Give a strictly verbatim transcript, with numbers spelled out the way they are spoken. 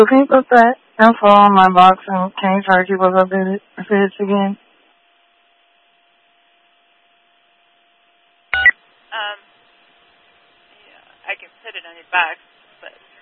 Can you put that info on my box and can you try to keep us updated if it hits again? Um, yeah, I can put it on your box, but